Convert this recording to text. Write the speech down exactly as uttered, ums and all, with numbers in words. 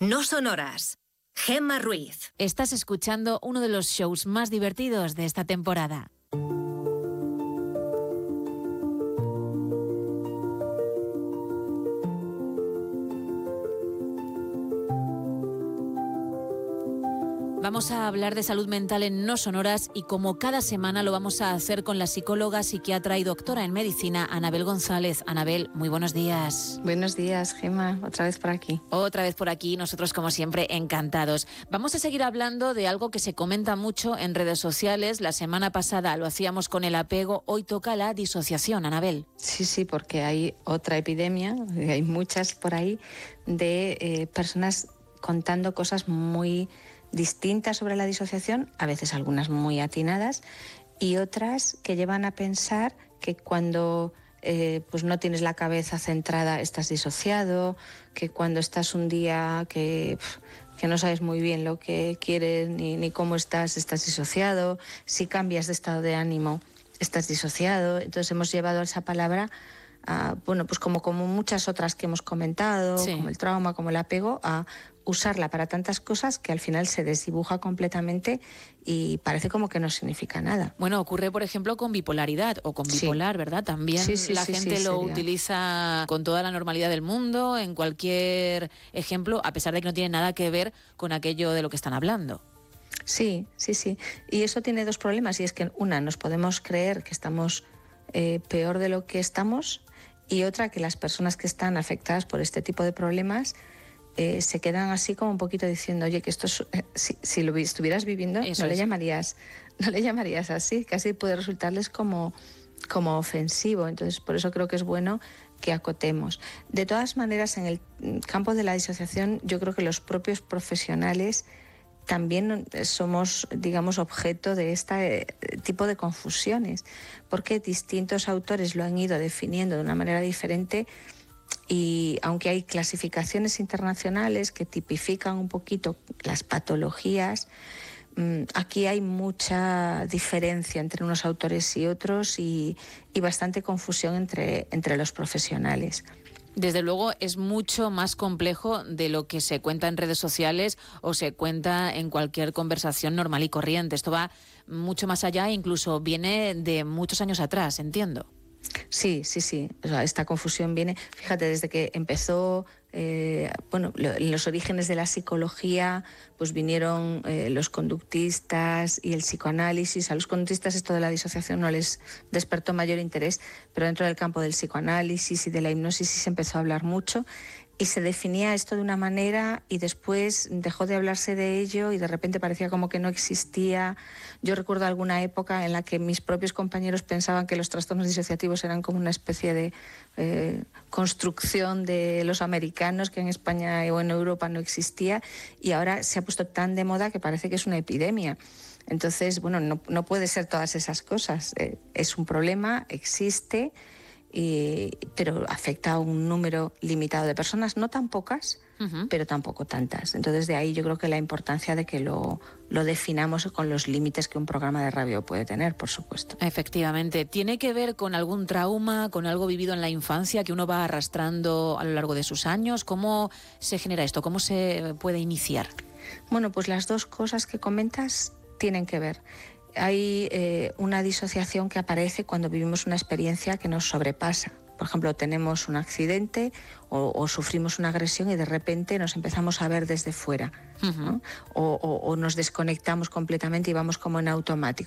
No Sonoras. Gemma Ruiz. Estás escuchando uno de los shows más divertidos de esta temporada. Vamos a hablar de salud mental en No Sonoras y como cada semana lo vamos a hacer con la psicóloga, psiquiatra y doctora en medicina, Anabel González. Anabel, muy buenos días. Buenos días, Gemma, otra vez por aquí. Otra vez por aquí, nosotros como siempre encantados. Vamos a seguir hablando de algo que se comenta mucho en redes sociales. La semana pasada lo hacíamos con el apego, hoy toca la disociación, Anabel. Sí, sí, porque hay otra epidemia, hay muchas por ahí, de eh, personas contando cosas muy distintas sobre la disociación, a veces algunas muy atinadas, y otras que llevan a pensar que cuando eh, pues no tienes la cabeza centrada estás disociado, que cuando estás un día que, que no sabes muy bien lo que quieres ni, ni cómo estás, estás disociado, si cambias de estado de ánimo estás disociado. Entonces hemos llevado esa palabra a, bueno, pues como, como muchas otras que hemos comentado, sí, como el trauma, como el apego, a usarla para tantas cosas que al final se desdibuja completamente y parece como que no significa nada. Bueno, ocurre por ejemplo con bipolaridad o con bipolar, sí, ¿verdad? También sí, sí, la sí, gente sí, lo sería. utiliza con toda la normalidad del mundo, en cualquier ejemplo, a pesar de que no tiene nada que ver con aquello de lo que están hablando. Sí, sí, sí. Y eso tiene dos problemas, y es que una, nos podemos creer que estamos eh, peor de lo que estamos, y otra, que las personas que están afectadas por este tipo de problemas Eh, se quedan así como un poquito diciendo, oye, que esto es, eh, si, si lo estuvieras viviendo, Eso no es. le llamarías, no le llamarías así, casi puede resultarles como, como ofensivo. Entonces, por eso creo que es bueno que acotemos. De todas maneras, en el campo de la disociación, yo creo que los propios profesionales también somos, digamos, objeto de este tipo de confusiones, porque distintos autores lo han ido definiendo de una manera diferente. Y aunque hay clasificaciones internacionales que tipifican un poquito las patologías, aquí hay mucha diferencia entre unos autores y otros y, y bastante confusión entre, entre los profesionales. Desde luego es mucho más complejo de lo que se cuenta en redes sociales o se cuenta en cualquier conversación normal y corriente. Esto va mucho más allá e incluso viene de muchos años atrás, entiendo. Sí, sí, sí. O sea, esta confusión viene, fíjate, desde que empezó, eh, bueno, lo, los orígenes de la psicología, pues vinieron eh, los conductistas y el psicoanálisis. A los conductistas esto de la disociación no les despertó mayor interés, pero dentro del campo del psicoanálisis y de la hipnosis sí se empezó a hablar mucho. Y se definía esto de una manera y después dejó de hablarse de ello y de repente parecía como que no existía. Yo recuerdo alguna época en la que mis propios compañeros pensaban que los trastornos disociativos eran como una especie de eh, construcción de los americanos, que en España o en Europa no existía, y ahora se ha puesto tan de moda que parece que es una epidemia. Entonces, bueno, no, no puede ser todas esas cosas. Eh, es un problema, existe, Y, pero afecta a un número limitado de personas, no tan pocas, uh-huh, pero tampoco tantas. Entonces de ahí yo creo que la importancia de que lo, lo definamos con los límites que un programa de radio puede tener, por supuesto. Efectivamente. ¿Tiene que ver con algún trauma, con algo vivido en la infancia que uno va arrastrando a lo largo de sus años? ¿Cómo se genera esto? ¿Cómo se puede iniciar? Bueno, pues las dos cosas que comentas tienen que ver. Hay eh, una disociación que aparece cuando vivimos una experiencia que nos sobrepasa. Por ejemplo, tenemos un accidente o, o sufrimos una agresión y de repente nos empezamos a ver desde fuera, uh-huh, ¿no? o, o, o nos desconectamos completamente y vamos como en automático.